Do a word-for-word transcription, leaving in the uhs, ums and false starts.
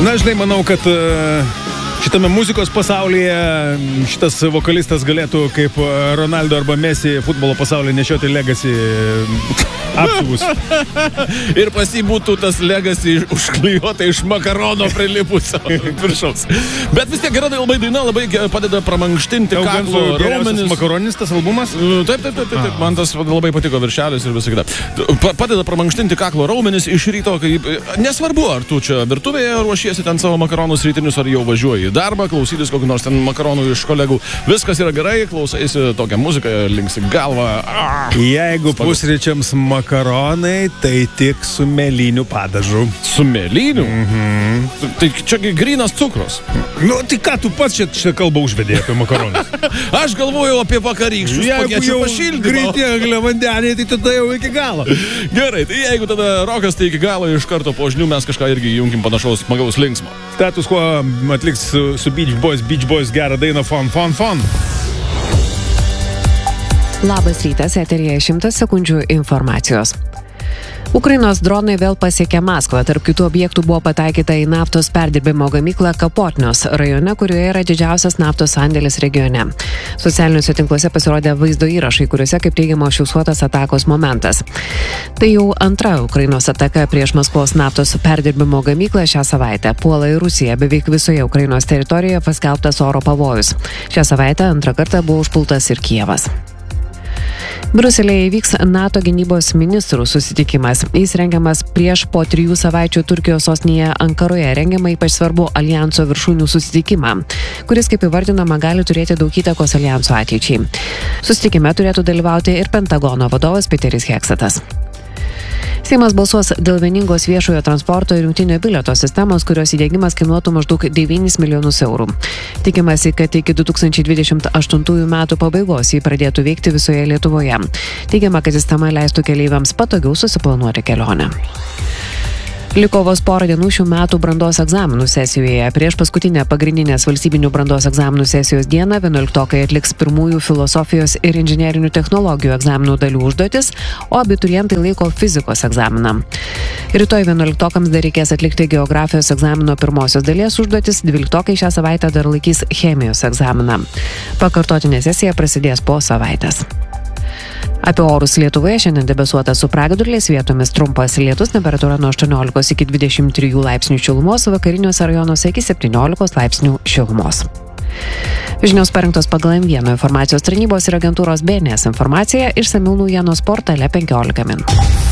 Na, žinai, manau, kad šitame muzikos pasaulyje šitas vokalistas galėtų kaip Ronaldo arba Messi futbolo pasaulyje nešioti legacy apsiuvus. Ir pas jį būtų tas legacy užklijuota iš makarono prilipusio viršaus. Bet vis tiek gera labai daina, labai padeda pramankštinti kaklo raumenis. Makaroninis tas albumas? Taip, taip, taip, taip, taip. Man tas labai patiko viršelis ir visą kitą. Padeda pramankštinti kaklo raumenis iš ryto, kai nesvarbu, ar tu čia virtuvėje ruošiesi ten savo makaronus rytinius, ar jau važiuoji į darbą, klausytis kokį nors ten makaronų iš kolegų. Viskas yra gerai, klausaisi tokią muziką, linksi galvą. Jeigu pusryčiams makaronai, tai tik su mėlyniu padažu. Su mėlyniu? Mhm. Tai čiagi grynas cukrus. Nu, tai ką tu pats čia, čia kalbą užvedėjai apie makaronus? Aš galvojau apie vakarykščius spagečių pašildymą. Greitį angliavandeniai, tai tada jau iki galo. Gerai, tai jeigu tada rokas, tai iki galo iš karto po žinių mes kažką irgi junkim panašaus smagaus linksmo. Status Quo atliks su, su Beach Boys, Beach Boys gerą dainą Fun, Fun, Fun. Labas rytas, eteryje šimtas sekundžių informacijos. Ukrainos dronai vėl pasiekė Maskvą. Tarp kitų objektų buvo pataikyta į naftos perdirbimo gamyklą Kapotnios rajone, kurioje yra didžiausias naftos sandėlis regione. Socialiniuose tinkluose pasirodė vaizdo įrašai, kuriuose, kaip teigiama, užfiksuotas atakos momentas. Tai jau antra Ukrainos ataka prieš Maskvos naftos perdirbimo gamyklą šią savaitę. Puola į Rusiją, beveik visoje Ukrainos teritorijoje paskelbtas oro pavojus. Šią savaitę antrą kartą buvo užpultas ir Kijevas. Briuselyje įvyks NATO gynybos ministrų susitikimas. Jis rengiamas prieš po trijų savaičių Turkijos sostinėje Ankaroje rengiamą ypač svarbu alijanso viršūnių susitikimą, kuris, kaip įvardinama, gali turėti daug įtakos alijanso ateičiai. Susitikime turėtų dalyvauti ir Pentagono vadovas Peteris Heksetas. Seimas balsuos dėl vieningos viešojo transporto ir jungtinio bilieto sistemos, kurios įdiegimas kainuotų maždaug devynis milijonus eurų. Tikimasi, kad iki du tūkstančiai dvidešimt aštuntųjų metų pabaigos jį pradėtų veikti visoje Lietuvoje. Teigiama, kad sistema leistų keleiviams patogiau susiplanuoti kelionę. Liko vos porą dienų šių metų brandos egzaminų sesijoje. Prieš paskutinę pagrindinės valstybinių brandos egzaminų sesijos dieną vienuoliktokai atliks pirmųjų filosofijos ir inžinerinių technologijų egzaminų dalių užduotis, o abiturientai laiko fizikos egzaminą. Rytoj vienuoliktokams dar reikės atlikti geografijos egzamino pirmosios dalies užduotis, dvyliktokai šią savaitę dar laikys chemijos egzaminą. Pakartotinė sesija prasidės po savaitės. Apie orus Lietuvoje šiandien debesuota su pragiedruliais, vietomis trumpas lietus, temperatūra nuo aštuoniolikos iki dvidešimt trijų laipsnių šilumos, vakariniuose rajonuose iki septyniolikos laipsnių šilumos. Žinios parengtos pagal M vienas informacijos tarnybos ir agentūros B N S informaciją, išsamių naujienos portale penkiolika min.